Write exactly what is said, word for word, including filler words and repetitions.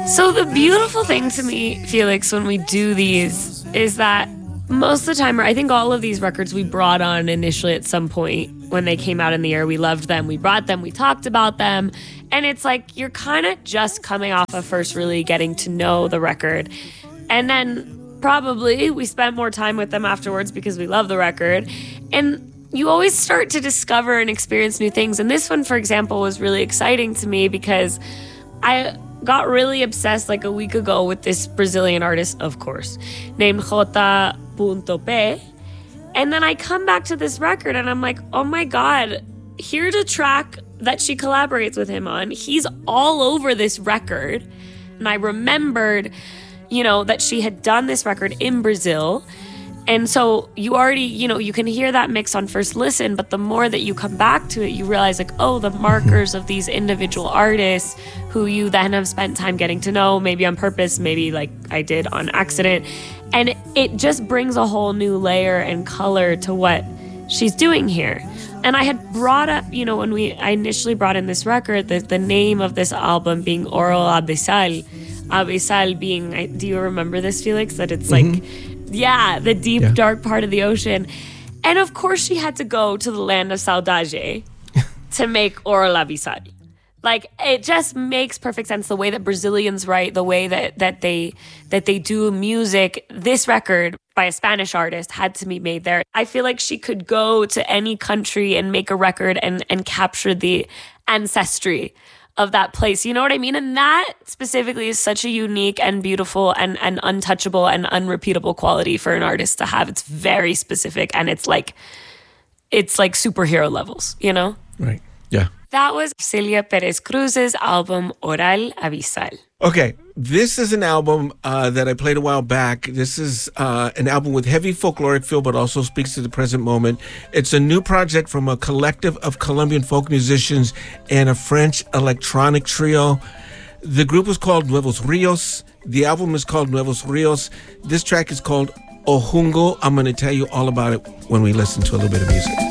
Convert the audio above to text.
So the beautiful thing to me, Felix, when we do these is that most of the time, or I think all of these records we brought on initially at some point when they came out in the air, we loved them, we brought them, we talked about them. And it's like you're kind of just coming off of first really getting to know the record. And then probably we spent more time with them afterwards because we love the record. And you always start to discover and experience new things. And this one, for example, was really exciting to me because I got really obsessed like a week ago with this Brazilian artist, of course, named J. P. And then I come back to this record and I'm like, oh my God, here's a track that she collaborates with him on. He's all over this record. And I remembered, you know, that she had done this record in Brazil. And so you already, you know, you can hear that mix on first listen, but the more that you come back to it, you realize like, oh, the markers of these individual artists who you then have spent time getting to know, maybe on purpose, maybe like I did on accident. And it just brings a whole new layer and color to what she's doing here. And I had brought up, you know, when we I initially brought in this record, the, the name of this album being Oro Abissal. Abissal being, do you remember this, Felix? That it's like, mm-hmm. Yeah, the deep, yeah. dark part of the ocean. And of course, she had to go to the land of Saudade to make Oro Abissal. Like, it just makes perfect sense the way that Brazilians write, the way that, that they that they do music. This record by a Spanish artist had to be made there. I feel like she could go to any country and make a record and, and capture the ancestry of that place. You know what I mean? And that specifically is such a unique and beautiful and, and untouchable and unrepeatable quality for an artist to have. It's very specific and it's like, it's like superhero levels, you know? Right. Yeah. That was Celia Perez Cruz's album Oral Abissal. Okay, this is an album uh, that I played a while back. This is uh, an album with heavy folkloric feel, but also speaks to the present moment. It's a new project from a collective of Colombian folk musicians and a French electronic trio. The group is called Nuevos Rios. The album is called Nuevos Rios. This track is called Ojungo. I'm going to tell you all about it when we listen to a little bit of music.